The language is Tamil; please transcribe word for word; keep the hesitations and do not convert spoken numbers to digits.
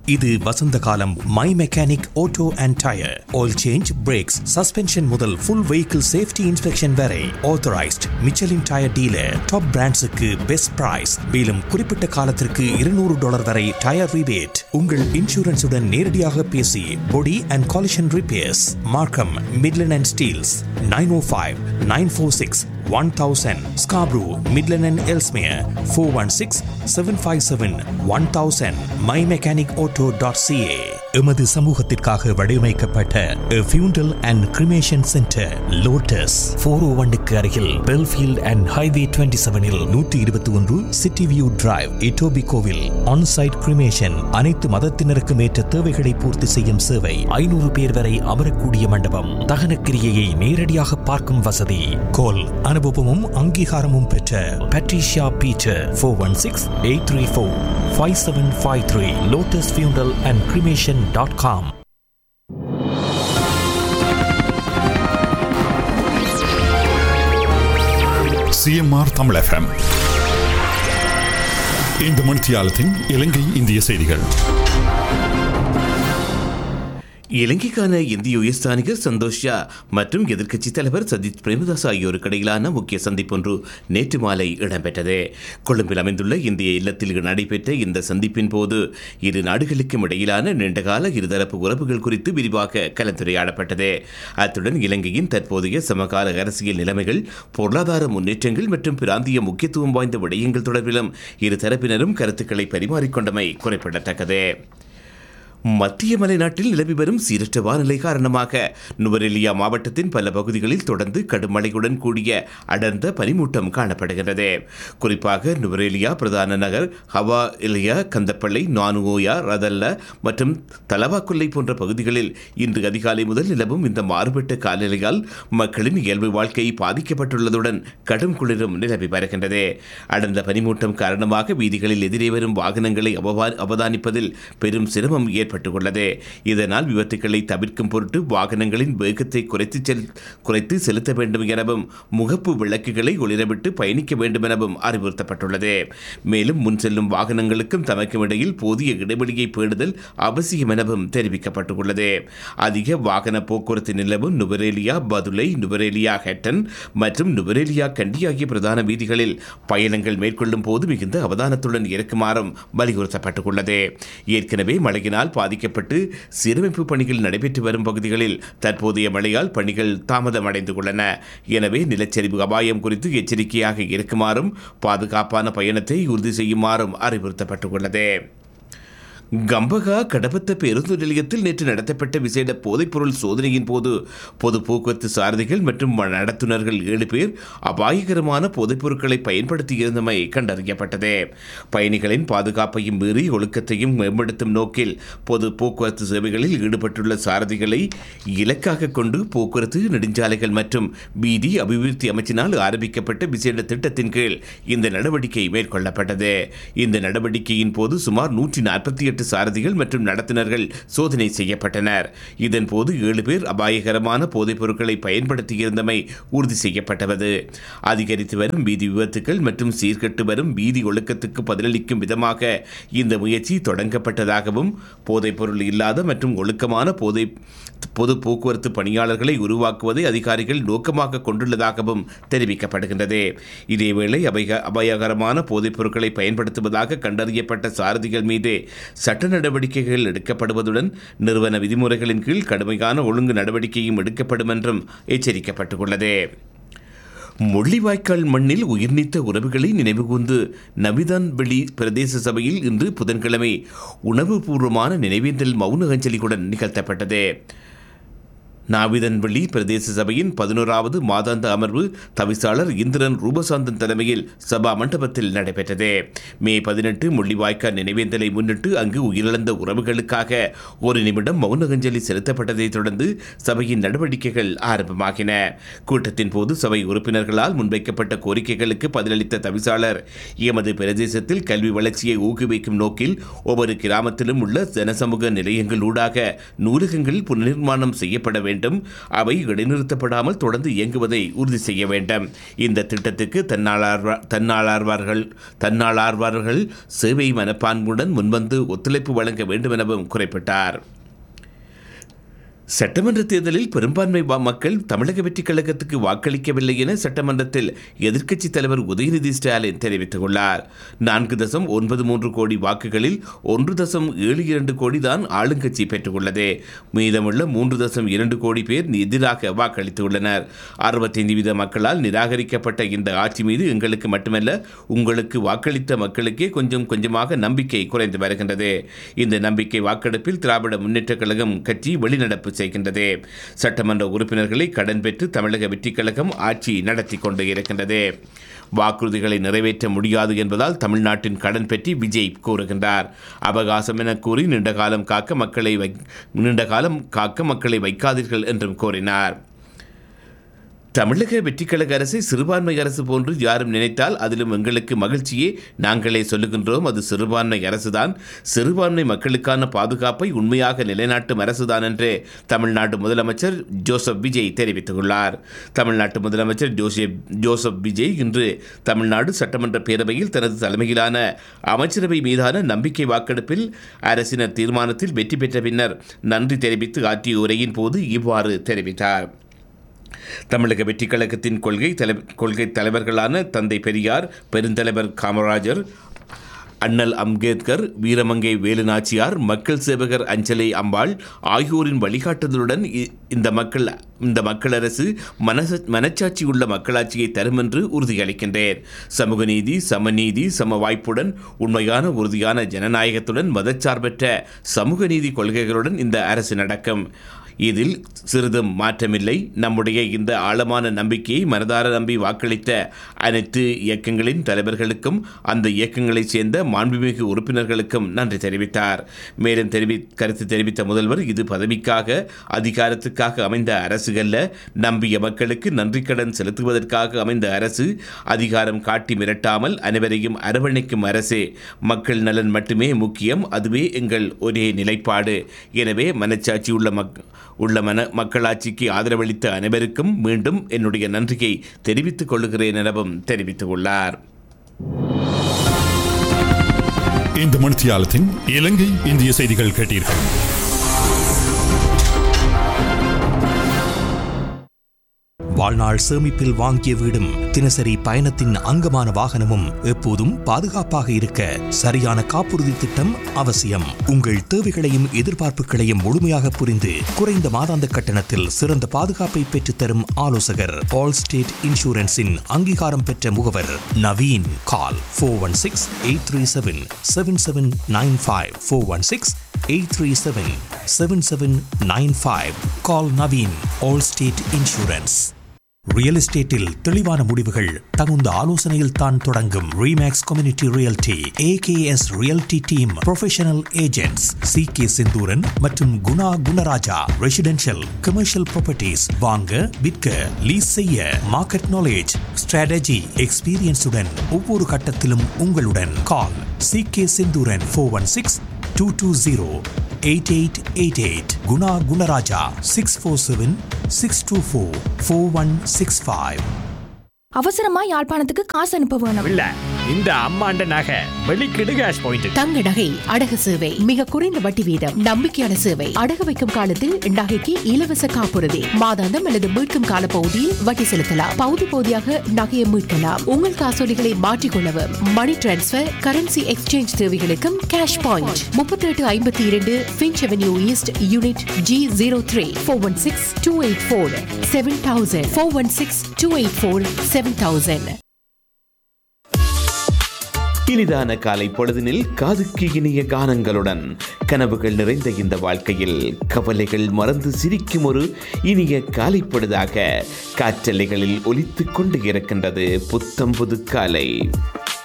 இது வசந்த காலம். My mechanic auto and tyre oil change, breaks, suspension முதல் ஃபுல் வெஹிக்கிள் சேஃப்டி இன்ஸ்பெக்ஷன் வரை authorised Michelin tyre dealer. Top பிராண்ட்ஸுக்கு best price. மேலும் குறிப்பிட்ட காலத்திற்கு இருநூறு டாலர் வரை டயர் ரிபேட். உங்கள் இன்சூரன்ஸுடன் நேரடியாக பேசி பொடி அண்ட் காலிஷன் ரிப்பேர்ஸ் மார்க்கம், Midland and Steeles. Nine O five nine four six one thousand. Scarborough, Midland and Ellesmere four one six seven five seven one thousand. my mechanic auto dot c a. எமது சமூகத்திற்காக வடிவமைக்கப்பட்ட ஃபியூண்டல் and cremation centre lotus four ஓ ஒன்னுக்கு அருகில் பெல்ஃபீல்ட் அண்ட் ஹைவே டுவெண்ட்டி செவனில் நூற்றி இருபத்தி ஒன்று city view drive, இட்டோபிகோவில். Onsite cremation, அனைத்து மதத்தினருக்கும் ஏற்ற தேவைகளை பூர்த்தி செய்யும் சேவை. ஐநூறு பேர் வரை அமரக்கூடிய மண்டபம். தகன கிரியையை நேரடியாக பார்க்கும் வசதி. கோல் அனுபவமும் அங்கீகாரமும் பெற்ற Patricia Peter four one six eight three four five seven five three. Lotus ஃபியூண்டல் and cremation dot com. CMR Tamil FM இந்த மணித்தியாலத்தின் இலங்கை இந்திய செய்திகள். இலங்கைக்கான இந்திய உயர்ஸ்தானிகர் சந்தோஷ்யா மற்றும் எதிர்க்கட்சித் தலைவர் சஜித் பிரேமதாஸ் ஆகியோருக்கு இடையிலான முக்கிய சந்திப்பொன்று நேற்று மாலை இடம்பெற்றது. கொழும்பில் அமைந்துள்ள இந்திய இல்லத்தில் நடைபெற்ற இந்த சந்திப்பின் போது இரு நாடுகளுக்கும் இடையிலான நீண்டகால இருதரப்பு உறவுகள் குறித்து விரிவாக கலந்துரையாடப்பட்டது. அத்துடன் இலங்கையின் தற்போதைய சமகால அரசியல் நிலைமைகள், பொருளாதார முன்னேற்றங்கள் மற்றும் பிராந்திய முக்கியத்துவம் வாய்ந்த விடயங்கள் தொடர்பிலும் இரு தரப்பினரும் கருத்துக்களை பரிமாறிக்கொண்டமை குறிப்பிடத்தக்கது. மத்திய மலைநாட்டில் நிலவி வரும் சீரற்ற வானிலை காரணமாக நுவரெலியா மாவட்டத்தின் பல பகுதிகளில் தொடர்ந்து கடும் மழையுடன் கூடிய அடர்ந்த பனிமூட்டம் காணப்படுகிறது. குறிப்பாக நுவரெலியா பிரதான நகர், ஹவா இலியா, கந்தப்பள்ளை, நானுஓயா, ரதல்ல மற்றும் தலவாக்குல்லை போன்ற பகுதிகளில் இன்று அதிகாலை முதல் நிலவும் இந்த மாறுபட்ட காலநிலையால் மக்களின் இயல்பு வாழ்க்கை பாதிக்கப்பட்டுள்ளதுடன் கடும் குளிரும் நிலவி வருகின்றது. அடர்ந்த பனிமூட்டம் காரணமாக வீதிகளில் எதிரே வரும் வாகனங்களை அவதானிப்பதில் பெரும் சிரமம் ஏற்ப பட்டுள்ளது. இதனால் விபத்துக்களை தவிர்க்கும் பொருட்டு வாகனங்களின் வேகத்தை குறைத்து குறைத்து செலுத்த வேண்டும் எனவும் முகப்பு விளக்குகளை ஒளிரவிட்டு பயணிக்க வேண்டும் எனவும் அறிவுறுத்தப்பட்டுள்ளது. மேலும் முன் செல்லும் வாகனங்களுக்கும் தமக்கும் இடையில் போதிய இடைவெளியை பேணுதல் அவசியம் எனவும் தெரிவிக்கப்பட்டுள்ளது. அதிக வாகன போக்குவரத்து நிலவும் நுவரெலியா, பதுளை, நுவரெலியா ஹெட்டன் மற்றும் நுவரெலியா கண்டி ஆகிய பிரதான வீதிகளில் பயணங்கள் மேற்கொள்ளும் போது மிகுந்த அவதானத்துடன் இருக்குமாறும் வலியுறுத்தப்பட்டுள்ளது. ஏற்கனவே மழையினால் பாதிக்கப்பட்டு சீரமைப்பு பணிகள் நடைபெற்று வரும் பகுதிகளில் தற்போதைய மழையால் பணிகள் தாமதமடைந்து உள்ளன. எனவே நிலச்சரிவு அபாயம் குறித்து எச்சரிக்கையாக இருக்குமாறும் பாதுகாப்பான பயணத்தை உறுதி செய்யுமாறும் அறிவுறுத்தப்பட்டுள்ளது. கம்பகா கடபத்த பேருந்து நிலையத்தில் நேற்று நடத்தப்பட்ட விசேட போதைப்பொருள் சோதனையின் போது பொது போக்குவரத்து சாரதிகள் மற்றும் நடத்துனர்கள் ஏழு பேர் அபாயகரமான போதைப் பொருட்களை பயன்படுத்தியிருந்தமை கண்டறியப்பட்டது. பயணிகளின் பாதுகாப்பையும் மீறி ஒழுக்கத்தையும் மேம்படுத்தும் நோக்கில் பொது போக்குவரத்து சேவைகளில் ஈடுபட்டுள்ள சாரதிகளை இலக்காக கொண்டு போக்குவரத்து, நெடுஞ்சாலைகள் மற்றும் வீதி அபிவிருத்தி அமைச்சினால் ஆரம்பிக்கப்பட்ட விசேட திட்டத்தின் கீழ் இந்த நடவடிக்கை மேற்கொள்ளப்பட்டது. இந்த நடவடிக்கையின் போது சுமார் நூற்றி நாற்பத்தி எட்டு சாரதிகள் மற்றும் நடத்துனர்கள் சோதனை செய்யப்பட்டனர். இதன் போது ஏழு பேர் அபாயகரமான போதைப் பொருட்களை பயன்படுத்தியிருந்தமை உறுதி செய்யப்பட்டது. அதிகரித்து வரும் வீதி விபத்துக்கள் மற்றும் சீர்கட்டு வரும் வீதி ஒழுக்கத்துக்கு பதிலளிக்கும் விதமாக இந்த முயற்சி தொடங்கப்பட்டதாகவும் போதைப் பொருள் இல்லாத மற்றும் ஒழுக்கமான போதை பொது போக்குவரத்து பணியாளர்களை உருவாக்குவதை அதிகாரிகள் நோக்கமாக கொண்டுள்ளதாகவும் தெரிவிக்கப்படுகின்றது. இதேவேளை அபய அபாயகரமான போதைப் பொருட்களை பயன்படுத்துவதாக கண்டறியப்பட்ட சாரதிகள் மீது சட்ட நடவடிக்கைகள் எடுக்கப்படுவதுடன் நிறுவன விதிமுறைகளின் கீழ் கடுமையான ஒழுங்கு நடவடிக்கையும் எடுக்கப்படும் என்றும் எச்சரிக்கப்பட்டுள்ளது. முள்ளிவாய்க்கால் மண்ணில் உயிர்நீத்த உறவுகளை நினைவுகூர்ந்து நவிதான்வெளி பிரதேச சபையில் இன்று புதன்கிழமை உணவுபூர்வமான நினைவேந்தல் மௌன அஞ்சலியுடன் நிகழ்த்தப்பட்டது. நாவிதன்வெளி பிரதேச சபையின் பதினோராவது மாதாந்த அமர்வு தவிசாளர் இந்திரன் ரூபசாந்தன் தலைமையில் சபா மண்டபத்தில் நடைபெற்றது. மே பதினெட்டு முள்ளிவாய்க்கால் நினைவேந்தலை முன்னிட்டு அங்கு உயிரிழந்த உறவுகளுக்காக ஒரு நிமிடம் மௌன அஞ்சலி செலுத்தப்பட்டதை தொடர்ந்து சபையின் நடவடிக்கைகள் ஆரம்பமாகின. கூட்டத்தின் போது சபை உறுப்பினர்களால் முன்வைக்கப்பட்ட கோரிக்கைகளுக்கு பதிலளித்த தவிசாளர், எமது பிரதேசத்தில் கல்வி வளர்ச்சியை ஊக்குவிக்கும் நோக்கில் ஒவ்வொரு கிராமத்திலும் உள்ள ஜனசமூக நிலையங்களூடாக நூலகங்கள் புனர்நிர்மாணம் செய்யப்பட வேண்டும் வேண்டும். அவை இடைநிறுத்தப்படாமல் தொடர்ந்து இயங்குவதை உறுதி செய்ய வேண்டும். இந்த திட்டத்துக்கு தன்னாளார்வ தன்னாளார்வர்கள் தன்னாளார்வர்கள் சேவை மனப்பான்மையுடன் முன்வந்து ஒத்துழைப்பு வழங்க வேண்டும் எனவும் குறிப்பிட்டார். சட்டமன்ற தேர்தலில் பெரும்பான்மை மக்கள் தமிழக வெற்றிக் கழகத்துக்கு வாக்களிக்கவில்லை என சட்டமன்றத்தில் எதிர்க்கட்சித் தலைவர் உதயநிதி ஸ்டாலின் தெரிவித்துள்ளார். நான்கு தசம் ஒன்பது மூன்று கோடி வாக்குகளில் ஒன்று தசம் ஏழு இரண்டு கோடி தான் ஆளுங்கட்சி பெற்றுள்ளது. மீதமுள்ள மூன்று தசம் இரண்டு கோடி பேர் எதிராக வாக்களித்துள்ளனர். அறுபத்தைந்து வீத மக்களால் நிராகரிக்கப்பட்ட இந்த ஆட்சி மீது எங்களுக்கு மட்டுமல்ல, உங்களுக்கு வாக்களித்த மக்களுக்கே கொஞ்சம் கொஞ்சமாக நம்பிக்கை குறைந்து வருகின்றது. இந்த நம்பிக்கை வாக்கெடுப்பில் திராவிட முன்னேற்றக் கழகம் கட்சி வெளிநடப்பு செய்கின்றது. சட்டமன்ற உறுப்பினர்களை கடன் பெற்று தமிழக வெற்றிக் கழகம் ஆட்சி நடத்தி கொண்டு இருக்கின்றது. வாக்குறுதிகளை நிறைவேற்ற முடியாது என்பதால் தமிழ்நாட்டின் கடன் பற்றி விஜய் கூறுகின்றார். அபகாசம் என கூறி நீண்டகாலம் காக்க மக்களை நீண்டகாலம் காக்க மக்களை வைக்காதீர்கள் என்றும் கூறினார். தமிழக வெற்றிக்கழக அரசை சிறுபான்மை அரசு போன்று யாரும் நினைத்தால் அதிலும் எங்களுக்கு மகிழ்ச்சியே. நாங்களே சொல்லுகின்றோம், அது சிறுபான்மை அரசுதான். சிறுபான்மை மக்களுக்கான பாதுகாப்பை உண்மையாக நிலைநாட்டும் அரசுதான் என்று தமிழ்நாடு முதலமைச்சர் ஜோசப் விஜய் தெரிவித்துள்ளார். தமிழ்நாட்டு முதலமைச்சர் ஜோசப் ஜோசப் விஜய் இன்று தமிழ்நாடு சட்டமன்ற பேரவையில் தனது தலைமையிலான அமைச்சரவை மீதான நம்பிக்கை வாக்கெடுப்பில் அரசினர் தீர்மானத்தில் வெற்றி பெற்ற பின்னர் நன்றி தெரிவித்து ஆற்றிய உரையின் போது இவ்வாறு தெரிவித்தார். தமிழக வெற்றிக் கழகத்தின் கொள்கை தலை கொள்கை தலைவர்களான தந்தை பெரியார், பெருந்தலைவர் காமராஜர், அண்ணல் அம்பேத்கர், வீரமங்கை வேலுநாச்சியார், மக்கள் சேவகர் அஞ்சலை அம்பாள் ஆகியோரின் வழிகாட்டுதலுடன் இந்த மக்கள் இந்த மக்கள் அரசு மனச மனச்சாட்சி உள்ள மக்களாட்சியை தரும் என்று உறுதியளிக்கின்றேன். சமூக நீதி, சமநீதி, சம வாய்ப்புடன், உண்மையான உறுதியான ஜனநாயகத்துடன், மதச்சார்பற்ற சமூக நீதி கொள்கைகளுடன் இந்த அரசு நடக்கும். இதில் சிறிதும் மாற்றமில்லை. நம்முடைய இந்த ஆழமான நம்பிக்கையை மனதார நம்பி வாக்களித்த அனைத்து இயக்கங்களின் தலைவர்களுக்கும் அந்த இயக்கங்களைச் சேர்ந்த மாண்புமிகு உறுப்பினர்களுக்கும் நன்றி தெரிவித்தார். மேலும் தெரிவி கருத்து தெரிவித்த முதல்வர், இது பதவிக்காக அதிகாரத்துக்காக அமைந்த அரசுகள்ல, நம்பிய மக்களுக்கு நன்றி கடன் செலுத்துவதற்காக அமைந்த அரசு, அதிகாரம் காட்டி மிரட்டாமல் அனைவரையும் அரவணைக்கும் அரசு. மக்கள் நலன் மட்டுமே முக்கியம், அதுவே எங்கள் ஒரே நிலைப்பாடு. எனவே மனச்சாட்சி உள்ள மக் உள்ள மன மக்களாட்சிக்கு ஆதரவளித்த அனைவருக்கும் மீண்டும் என்னுடைய நன்றியை தெரிவித்துக் கொள்கிறேன் எனவும் தெரிவித்துள்ளார். இந்த மணித்தியாலத்தின் இலங்கை இந்திய செய்திகள் கேட்டீர்கள். வாழ்நாள் சேமிப்பில் வாங்கிய வீடும் தினசரி பயணத்தின் அங்கமான வாகனமும் எப்போதும் பாதுகாப்பாக இருக்க சரியான காப்புறுதி திட்டம் அவசியம். உங்கள் தேவைகளையும் எதிர்பார்ப்புகளையும் முழுமையாக புரிந்து குறைந்த மாதாந்த கட்டணத்தில் சிறந்த பாதுகாப்பை பெற்றுத்தரும் ஆலோசகர் ஆல் ஸ்டேட் இன்சூரன்ஸின் அங்கீகாரம் பெற்ற முகவர் Naveen. Call four one six eight three seven seven seven nine five four one six eight three seven seven seven nine five. கால் Naveen. All state insurance. Real எஸ்டேட்டில் தெளிவான முடிவுகள் தகுந்த ஆலோசனையில் தான் தொடங்கும். Remakes community realty, AKS realty team professional agents C K Senthuran மற்றும் Guna Gunaraja. Residential, commercial properties வாங்க, விற்க, லீஸ் செய்ய, மார்க்கெட் நாலேஜ், ஸ்ட்ராட்டஜி, எக்ஸ்பீரியன்ஸுடன் ஒவ்வொரு கட்டத்திலும் உங்களுடன். கால் C K Senthuran four one six two two zero eight eight eight eight. Guna Gunaraja six four seven six two four four one six five. அவசரமா யாழ்ப்பாணத்துக்கு காசு அனுப்ப வேணும். இல்ல, இந்த அம்மாண்ட நகை வெளிக்கிடு கேஷ் பாயிண்ட். தங்க நகை அடகு சேவை மிக குறைந்த வட்டி வீதம், நம்பிக்கையான சேவை. அடகு வைக்கும் காலத்தில் நகைக்கு இலவச காப்புறுதி, மாதாந்தம் அல்லது மீட்கும் கால பகுதியில் வட்டி செலுத்தலாம். பகுதி பகுதியாக நகையை மீட்கலாம். உங்கள் காசோலிகளை மாற்றிக்கொள்ளவும், மணி டிரான்ஸ்பர், கரன்சி எக்ஸ்சேஞ்ச் தேவைகளுக்கும் கேஷ் பாயிண்ட். முப்பத்தி எட்டு ஐம்பத்தி இரண்டு pinch avenue east unit G zero three four one six two eight four seven thousand four one six two eight four seven thousand. இனிதான காலை பொழுதினில் காதுக்கு இனிய கானங்களுடன் கனவுகள் நிறைந்த இந்த வாழ்க்கையில் கவலைகள் மறந்து சிரிக்கும் ஒரு இனிய காலை பொழுதாக காற்றலைகளில் ஒலித்துக் கொண்டு இருக்கின்றது புத்தம் புது காலை.